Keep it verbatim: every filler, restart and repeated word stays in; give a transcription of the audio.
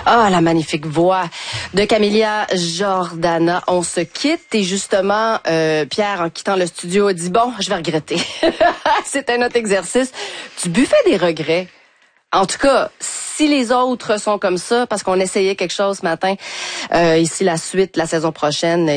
Ah, la magnifique voix de Camélia Jordana. On se quitte et justement, euh, Pierre, en quittant le studio, a dit, bon, je vais regretter. C'était notre exercice du buffet des regrets. En tout cas, si les autres sont comme ça, parce qu'on essayait quelque chose ce matin, euh, ici la suite, la saison prochaine,